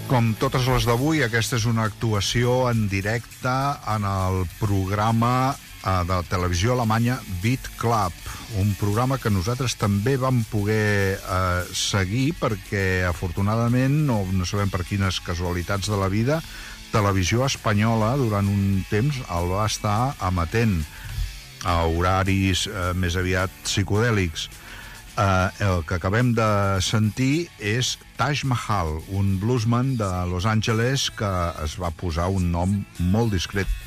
Com totes les d'avui, aquesta és una actuació en directe en el programa de televisió alemanya Beat Club, un programa que nosaltres també vam poder seguir perquè, afortunadament, no sabem per quines casualitats de la vida, Televisió Espanyola durant un temps el va estar emetent a horaris més aviat psicodèlics. El que acabem de sentir és Taj Mahal, un bluesman de Los Angeles que es va posar un nom molt discret